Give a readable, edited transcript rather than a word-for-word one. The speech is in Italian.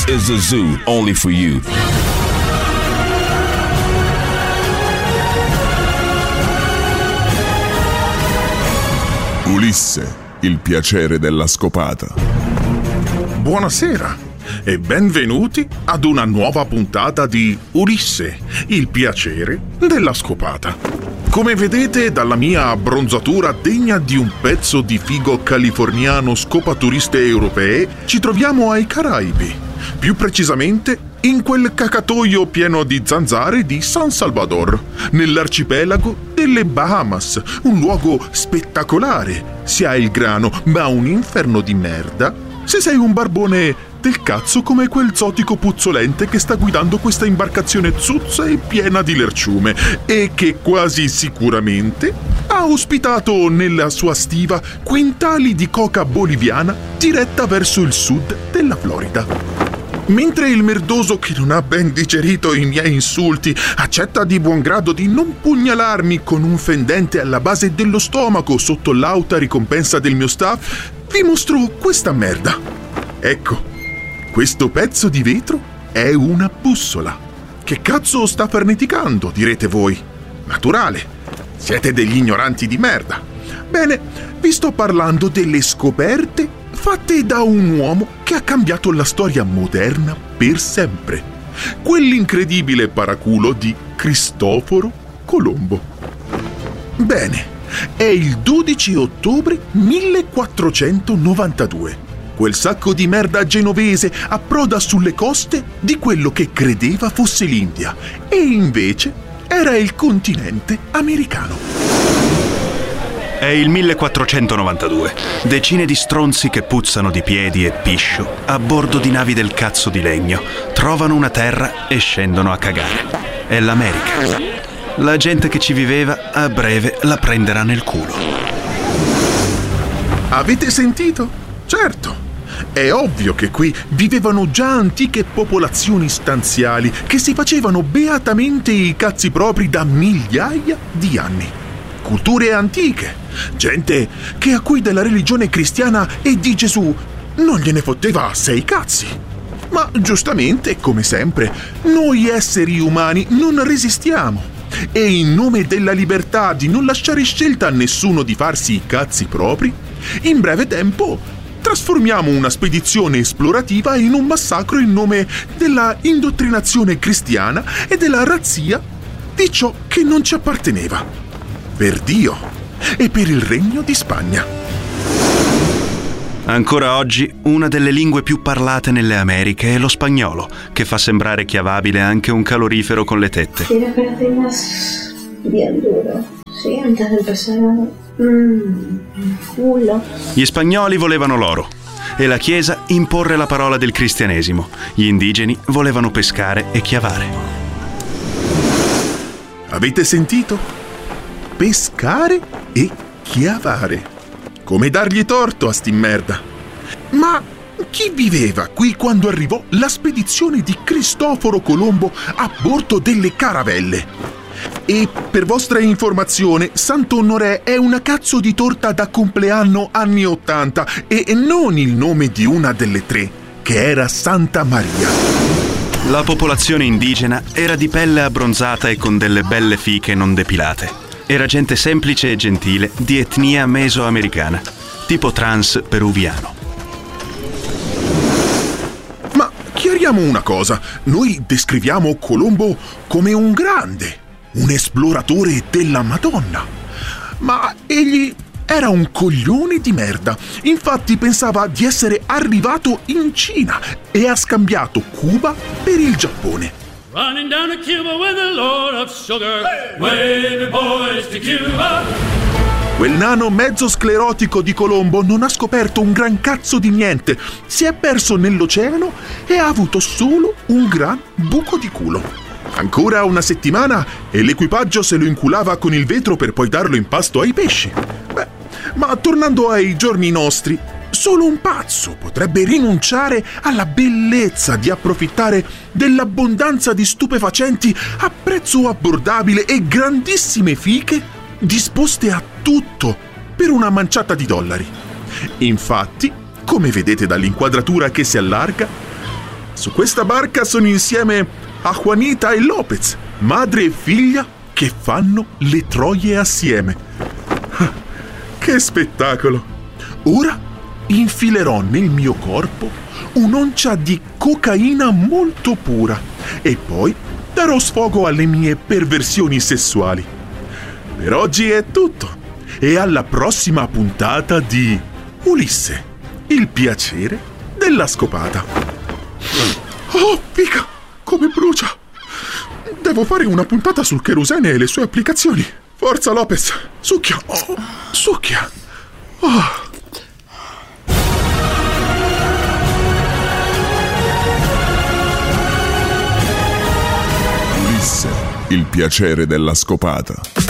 This is a zoo only for you. Ulisse, il piacere della scopata. Buonasera e benvenuti ad una nuova puntata di Ulisse, il piacere della scopata. Come vedete dalla mia abbronzatura degna di un pezzo di figo californiano scopaturiste europee, ci troviamo ai Caraibi, più precisamente in quel cacatoio pieno di zanzare di San Salvador, nell'arcipelago delle Bahamas, un luogo spettacolare se hai il grano, ma un inferno di merda se sei un barbone del cazzo come quel zotico puzzolente che sta guidando questa imbarcazione zuzza e piena di lerciume e che quasi sicuramente ha ospitato nella sua stiva quintali di coca boliviana diretta verso il sud della Florida. Mentre il merdoso che non ha ben digerito i miei insulti accetta di buon grado di non pugnalarmi con un fendente alla base dello stomaco sotto l'auta ricompensa del mio staff, vi mostro questa merda. Ecco, questo pezzo di vetro è una bussola. Che cazzo sta farneticando, direte voi? Naturale, siete degli ignoranti di merda. Bene, vi sto parlando delle scoperte fatte da un uomo che ha cambiato la storia moderna per sempre. Quell'incredibile paraculo di Cristoforo Colombo. Bene, è il 12 ottobre 1492. Quel sacco di merda genovese approda sulle coste di quello che credeva fosse l'India e invece era il continente americano. È il 1492. Decine di stronzi che puzzano di piedi e piscio a bordo di navi del cazzo di legno trovano una terra e scendono a cagare. È l'America. La gente che ci viveva a breve la prenderà nel culo. Avete sentito? Certo. È ovvio che qui vivevano già antiche popolazioni stanziali che si facevano beatamente i cazzi propri da migliaia di anni. Culture antiche, gente che a cui della religione cristiana e di Gesù non gliene fotteva 6 cazzi. Ma giustamente, come sempre, noi esseri umani non resistiamo e in nome della libertà di non lasciare scelta a nessuno di farsi i cazzi propri, in breve tempo trasformiamo una spedizione esplorativa in un massacro in nome della indottrinazione cristiana e della razzia di ciò che non ci apparteneva. Per Dio e per il Regno di Spagna. Ancora oggi una delle lingue più parlate nelle Americhe è lo spagnolo, che fa sembrare chiavabile anche un calorifero con le tette. Quiero que lo tengas bien duro, ¿sí? Antes de empezar a... culo. Gli spagnoli volevano l'oro e la Chiesa imporre la parola del cristianesimo. Gli indigeni volevano pescare e chiavare. Avete sentito? Pescare e chiavare. Come dargli torto a sti merda. Ma chi viveva qui quando arrivò la spedizione di Cristoforo Colombo a bordo delle caravelle? E per vostra informazione, Sant'Onorè è una cazzo di torta da compleanno anni 80 e non il nome di una delle 3, che era Santa Maria. La popolazione indigena era di pelle abbronzata e con delle belle fiche non depilate. Era gente semplice e gentile di etnia mesoamericana, tipo trans peruviano. Ma chiariamo una cosa, noi descriviamo Colombo come un grande, un esploratore della Madonna. Ma egli era un coglione di merda. Infatti pensava di essere arrivato in Cina e ha scambiato Cuba per il Giappone. Running down to Cuba with a load of sugar. Waving boys to Cuba. Quel nano mezzo sclerotico di Colombo non ha scoperto un gran cazzo di niente. Si è perso nell'oceano e ha avuto solo un gran buco di culo. Ancora una settimana e l'equipaggio se lo inculava con il vetro per poi darlo in pasto ai pesci. Beh, ma tornando ai giorni nostri, solo un pazzo potrebbe rinunciare alla bellezza di approfittare dell'abbondanza di stupefacenti a prezzo abbordabile e grandissime fiche disposte a tutto per una manciata di dollari. Infatti, come vedete dall'inquadratura che si allarga, Su questa barca sono insieme a Juanita e Lopez, madre e figlia che fanno le troie assieme. Che spettacolo! Ora infilerò nel mio corpo un'oncia di cocaina molto pura e poi darò sfogo alle mie perversioni sessuali. Per oggi è tutto e alla prossima puntata di Ulisse, il piacere della scopata. Oh, figa, come brucia! Devo fare una puntata sul cherosene e le sue applicazioni. Forza Lopez, succhia, oh, succhia. Oh. Ulisse, il piacere della scopata.